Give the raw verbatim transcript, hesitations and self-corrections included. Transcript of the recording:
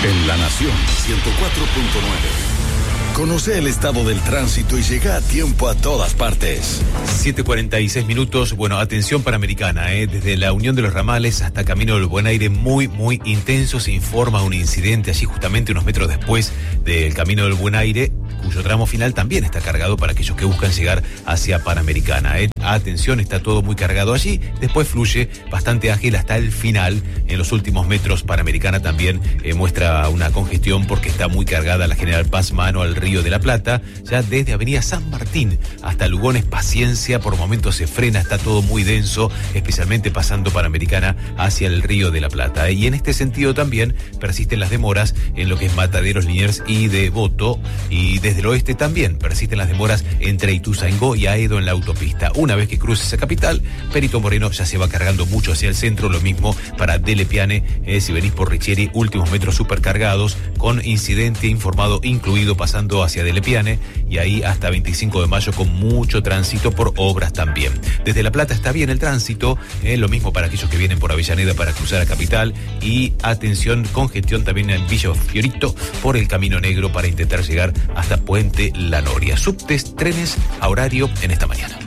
En La Nación ciento cuatro punto nueve. Conoce el estado del tránsito y llega a tiempo a todas partes. siete cuarenta y seis minutos. Bueno, atención Panamericana, ¿eh? Desde la Unión de los Ramales hasta Camino del Buen Aire, muy, muy intenso. Se informa un incidente allí justamente unos metros después del Camino del Buen Aire, cuyo tramo final también está cargado para aquellos que buscan llegar hacia Panamericana, ¿eh? Atención, está todo muy cargado allí. Después fluye bastante ágil hasta el final. En los últimos metros, Panamericana también eh, muestra una congestión porque está muy cargada la General Paz mano al Río de la Plata. Ya desde Avenida San Martín hasta Lugones, paciencia, por momentos se frena, está todo muy denso, especialmente pasando Panamericana hacia el Río de la Plata, ¿eh? Y en este sentido también persisten las demoras en lo que es Mataderos, Liniers y Devoto. Y desde el oeste también persisten las demoras entre Ituzaingó y Aedo en la autopista. Una vez que cruce esa capital, Perito Moreno ya se va cargando mucho hacia el centro, lo mismo para Delepiane, eh, si venís por Richieri, últimos metros supercargados, con incidente informado incluido pasando hacia Delepiane y ahí hasta veinticinco de mayo con mucho tránsito por obras también. Desde La Plata está bien el tránsito, eh, lo mismo para aquellos que vienen por Avellaneda para cruzar a capital, y atención, congestión también en Villa Fiorito por el Camino Negro para intentar llegar hasta Puente La Noria. Subtes, trenes a horario en esta mañana.